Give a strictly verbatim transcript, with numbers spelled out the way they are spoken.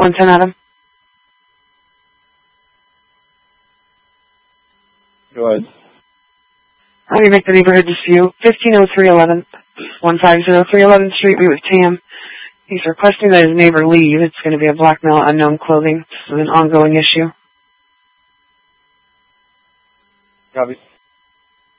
one ten Adam. Go ahead. How do you make the neighborhood dispute? fifteen oh three eleven, one five zero three eleventh Street, meet with Tam. He's requesting that his neighbor leave. It's going to be a black male, unknown clothing. This is an ongoing issue. Copy.